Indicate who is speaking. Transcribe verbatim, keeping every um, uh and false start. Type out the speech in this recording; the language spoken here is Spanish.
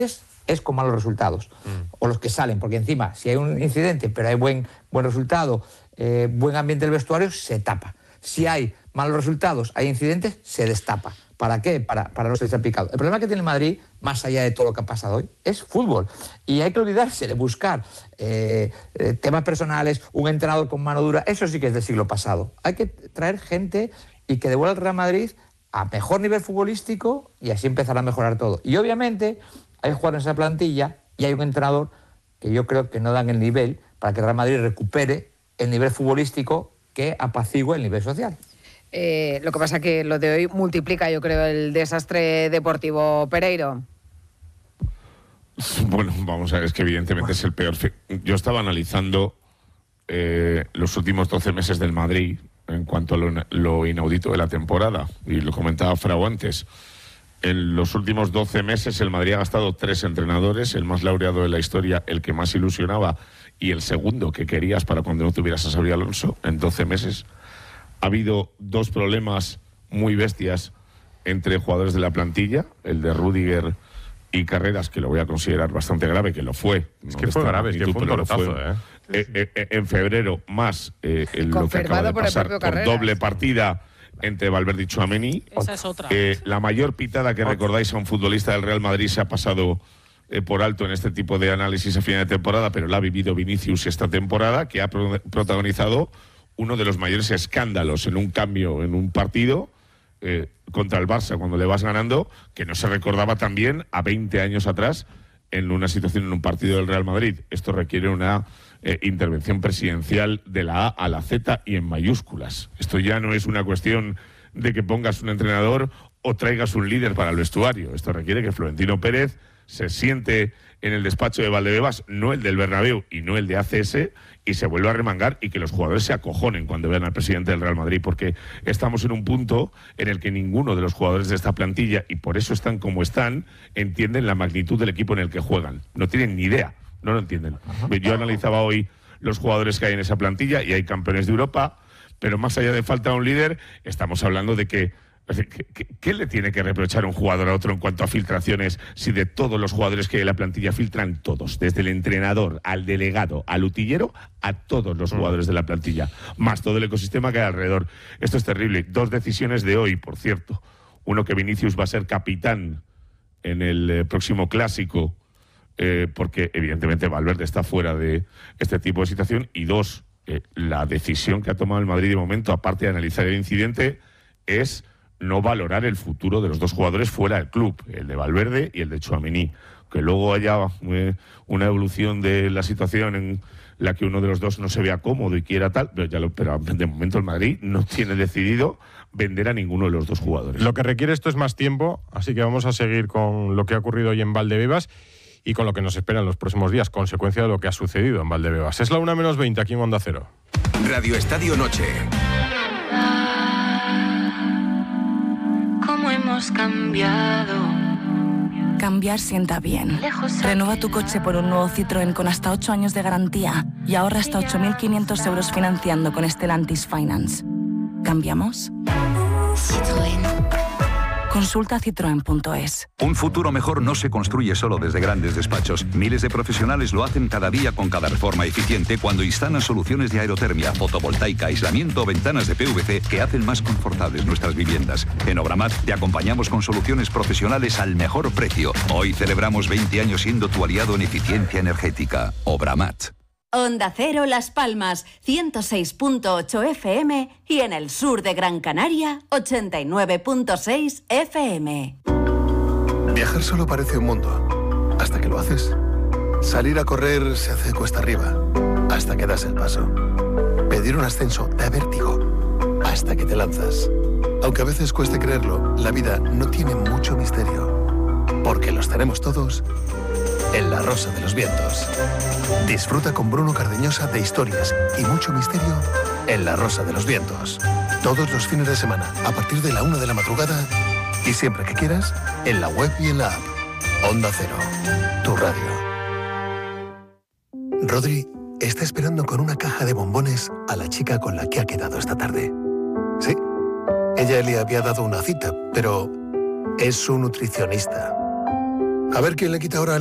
Speaker 1: es con malos resultados, mm. o los que salen, porque encima, si hay un incidente, pero hay buen, buen resultado, eh, buen ambiente del vestuario, se tapa. Si hay malos resultados, hay incidentes, se destapa. ¿Para qué? Para, para no ser salpicado. El problema que tiene el Madrid, más allá de todo lo que ha pasado hoy, es fútbol. Y hay que olvidarse de buscar eh, eh, temas personales, un entrenador con mano dura, eso sí que es del siglo pasado. Hay que traer gente y que devuelva al Real Madrid a mejor nivel futbolístico y así empezará a mejorar todo. Y obviamente hay jugadores en esa plantilla y hay un entrenador que yo creo que no dan el nivel para que el Real Madrid recupere el nivel futbolístico que apacigua el nivel social.
Speaker 2: Eh, lo que pasa es que lo de hoy multiplica, yo creo, el desastre deportivo. Pereiro.
Speaker 3: Bueno, vamos a ver, es que evidentemente es el peor. Yo estaba analizando eh, los últimos doce meses del Madrid en cuanto a lo, lo inaudito de la temporada, y lo comentaba Frau antes. En los últimos doce meses el Madrid ha gastado tres entrenadores, el más laureado de la historia, el que más ilusionaba y el segundo que querías para cuando no tuvieras a Xabi Alonso en doce meses. Ha habido dos problemas muy bestias entre jugadores de la plantilla, el de Rüdiger y Carreras, que lo voy a considerar bastante grave, que lo fue.
Speaker 4: Es que fue grave, es que fue un tortazo, ¿eh?
Speaker 3: Eh, eh, en febrero, más eh, lo que acaba de pasar por, por doble partida entre Valverde y Tchouaméni.
Speaker 5: Esa es otra.
Speaker 3: Eh, la mayor pitada que recordáis a un futbolista del Real Madrid se ha pasado eh, por alto en este tipo de análisis a final de temporada, pero la ha vivido Vinicius esta temporada, que ha pro protagonizado uno de los mayores escándalos en un cambio en un partido eh, contra el Barça, cuando le vas ganando, que no se recordaba también a veinte años atrás en una situación en un partido del Real Madrid. Esto requiere una eh, intervención presidencial de la A a la Z y en mayúsculas. Esto ya no es una cuestión de que pongas un entrenador o traigas un líder para el vestuario. Esto requiere que Florentino Pérez se siente en el despacho de Valdebebas, no el del Bernabéu y no el de A C S, y se vuelva a remangar y que los jugadores se acojonen cuando vean al presidente del Real Madrid, porque estamos en un punto en el que ninguno de los jugadores de esta plantilla, y por eso están como están, entienden la magnitud del equipo en el que juegan. No tienen ni idea, no lo entienden. Ajá. Yo analizaba hoy los jugadores que hay en esa plantilla y hay campeones de Europa, pero más allá de falta de un líder, estamos hablando de que ¿Qué, qué, ¿Qué le tiene que reprochar un jugador a otro en cuanto a filtraciones si de todos los jugadores que hay en la plantilla filtran todos? Desde el entrenador, al delegado, al utillero, a todos los jugadores de la plantilla, más todo el ecosistema que hay alrededor. Esto es terrible. Dos decisiones de hoy, por cierto. Uno, que Vinicius va a ser capitán en el eh, próximo clásico, eh, porque evidentemente Valverde está fuera de este tipo de situación. Y dos, eh, la decisión que ha tomado el Madrid de momento, aparte de analizar el incidente, es no valorar el futuro de los dos jugadores fuera del club, el de Valverde y el de Tchouaméni. Que luego haya eh, una evolución de la situación en la que uno de los dos no se vea cómodo y quiera tal, pero, ya lo, pero de momento el Madrid no tiene decidido vender a ninguno de los dos jugadores.
Speaker 4: Lo que requiere esto es más tiempo, así que vamos a seguir con lo que ha ocurrido hoy en Valdebebas y con lo que nos espera en los próximos días, consecuencia de lo que ha sucedido en Valdebebas. Es la una menos veinte aquí en Onda Cero.
Speaker 6: Radio Estadio Noche.
Speaker 7: Hemos cambiado.
Speaker 8: Cambiar sienta bien. Renueva tu coche por un nuevo Citroën con hasta ocho años de garantía y ahorra hasta ocho mil quinientos euros financiando con Stellantis Finance. ¿Cambiamos?
Speaker 7: Citroën.
Speaker 8: Consulta citroen punto es.
Speaker 9: Un futuro mejor no se construye solo desde grandes despachos. Miles de profesionales lo hacen cada día con cada reforma eficiente cuando instalan soluciones de aerotermia, fotovoltaica, aislamiento o ventanas de P V C que hacen más confortables nuestras viviendas. En Obramat te acompañamos con soluciones profesionales al mejor precio. Hoy celebramos veinte años siendo tu aliado en eficiencia energética. Obramat.
Speaker 10: Onda Cero Las Palmas, ciento seis punto ocho F M y en el sur de Gran Canaria, ochenta y nueve punto seis F M.
Speaker 11: Viajar solo parece un mundo, hasta que lo haces. Salir a correr se hace cuesta arriba, hasta que das el paso. Pedir un ascenso da vértigo, hasta que te lanzas. Aunque a veces cueste creerlo, la vida no tiene mucho misterio, porque los tenemos todos en La Rosa de los Vientos. Disfruta con Bruno Cardeñosa de historias y mucho misterio en La Rosa de los Vientos. Todos los fines de semana, a partir de la una de la madrugada y siempre que quieras, en la web y en la app. Onda Cero, tu radio. Rodri está esperando con una caja de bombones a la chica con la que ha quedado esta tarde. Sí, ella le había dado una cita, pero es su nutricionista. A ver quién le quita ahora